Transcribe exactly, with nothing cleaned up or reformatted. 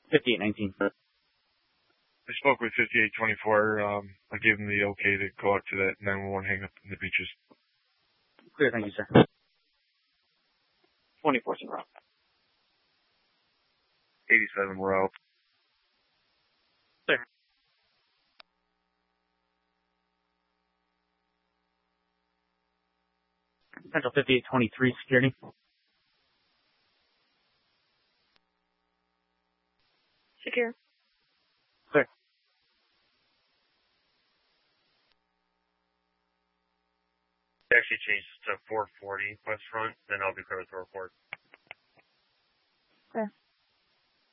fifty-eight nineteen. I spoke with fifty-eight twenty-four. Um, I gave them the okay to go out to that nine one one hang up in the beaches. Clear, thank you, sir. twenty-four's in route. eighty-seven, we're out. There. Central fifty-eight twenty-three, security. Secure. Clear. Actually changed to four forty West Front, then I'll be clear with the report. Okay.